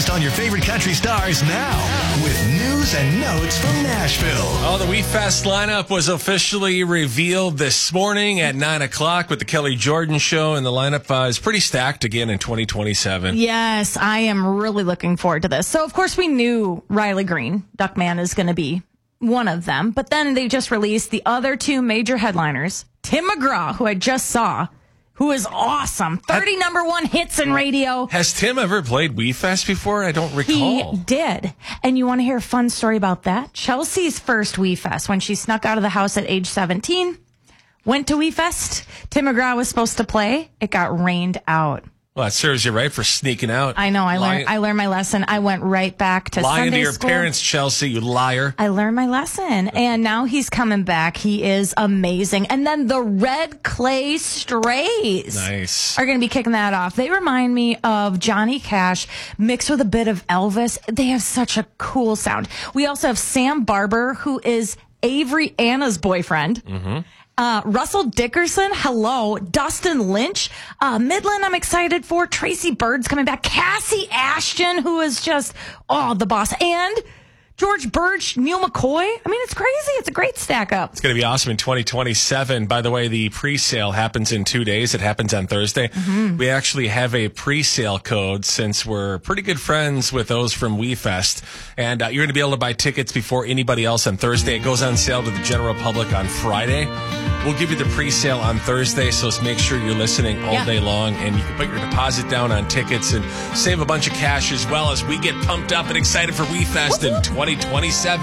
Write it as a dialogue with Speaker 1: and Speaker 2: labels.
Speaker 1: latest on your favorite country stars now with news and notes from Nashville.
Speaker 2: Oh, the WeFest lineup was officially revealed this morning at 9 o'clock with the Kelly Jordan Show, and the lineup is pretty stacked again in 2027.
Speaker 3: Yes, I am really looking forward to this. So, of course, we knew Riley Green, Duckman, is going to be one of them. But then they just released the other two major headliners, Tim McGraw, who I just saw, who is awesome. 30 number one hits in radio.
Speaker 2: Has Tim ever played WeFest before? I don't recall.
Speaker 3: He did. And you want to hear a fun story about that? Chelsea's first WeFest, when she snuck out of the house at age 17, went to WeFest. Tim McGraw was supposed to play. It got rained out.
Speaker 2: Well, that serves you right for sneaking out.
Speaker 3: I know. I learned my lesson. I went right back to
Speaker 2: lying
Speaker 3: Sunday
Speaker 2: to your
Speaker 3: school.
Speaker 2: parents, Chelsea, you liar.
Speaker 3: I learned my lesson, and now he's coming back. He is amazing. And then the Red Clay Strays are going to be kicking that off. They remind me of Johnny Cash mixed with a bit of Elvis. They have such a cool sound. We also have Sam Barber, who is Avery Anna's boyfriend. Mm-hmm. Russell Dickerson, hello. Dustin Lynch, Midland, I'm excited for. Tracy Bird's coming back. Cassie Ashton, who is just, the boss. And George Birch, Neil McCoy. I mean, it's crazy. It's a great stack up.
Speaker 2: It's going to be awesome in 2027. By the way, the pre-sale happens in 2 days. It happens on Thursday. Mm-hmm. We actually have a pre-sale code since we're pretty good friends with those from WeFest. And you're going to be able to buy tickets before anybody else on Thursday. It goes on sale to the general public on Friday. We'll give you the pre-sale on Thursday, so make sure you're listening all day long, and you can put your deposit down on tickets and save a bunch of cash as well as we get pumped up and excited for WeFest in 2027.